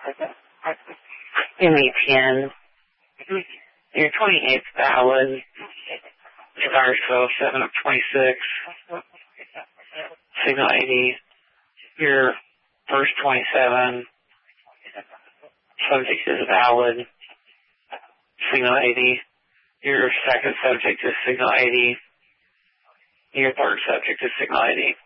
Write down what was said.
ME10. Your 28th valid. Fire 7 of 26. Signal 80. Your first 27. Subject is valid. Signal 80. Your second subject is signal 80. Your third subject is signal 80.